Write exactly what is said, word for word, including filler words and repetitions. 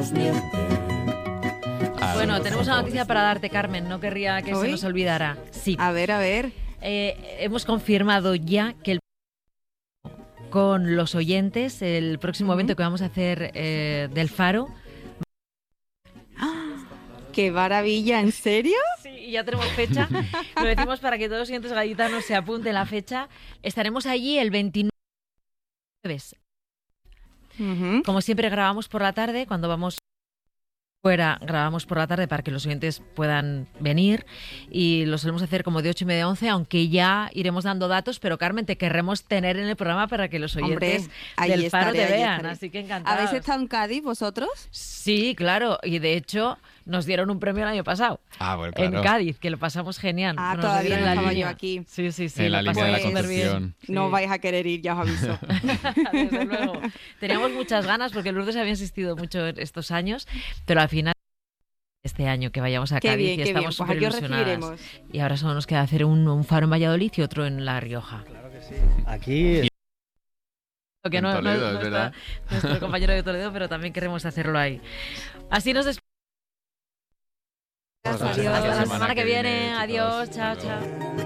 nos miente. Bueno, tenemos una noticia para darte, Carmen. No querría que ¿Hoy? se nos olvidara. Sí. A ver, a ver. Eh, hemos confirmado ya que el con los oyentes, el próximo evento que vamos a hacer eh, del Faro. ¡Qué maravilla! ¿En serio? Sí, y ya tenemos fecha. Lo decimos para que todos los oyentes gaditanos se apunten la fecha. Estaremos allí el veintinueve. Uh-huh. Como siempre grabamos por la tarde, cuando vamos fuera grabamos por la tarde para que los oyentes puedan venir y lo solemos hacer como de ocho y media a once, aunque ya iremos dando datos, pero Carmen, te querremos tener en el programa para que los oyentes Hombre, ahí del Faro estaré, te ahí vean, estaré. así que encantados. ¿Habéis estado en Cádiz vosotros? Sí, claro, y de hecho nos dieron un premio el año pasado. Ah, bueno, claro. En Cádiz, que lo pasamos genial. Ah, Nos todavía dieron no la estaba línea. yo aquí. Sí, sí, sí. En la lo línea de la pasamos súper bien. Concepción. No Sí. vais a querer ir, ya os aviso. Desde luego. Teníamos muchas ganas porque Lourdes había insistido mucho estos años, pero al final este año que vayamos a Qué Cádiz bien, y qué bien. estamos Pues súper aquí os ilusionadas. recibiremos. Y ahora solo nos queda hacer un, un faro en Valladolid y otro en La Rioja. Claro que sí. Aquí Lo que En no, no- Toledo, no es está verdad. nuestro compañero de Toledo, pero también queremos hacerlo ahí. Así nos despedimos. Adiós. Hasta la semana semana que que viene. viene, chicos. Adiós. Chao, Hasta luego. chao.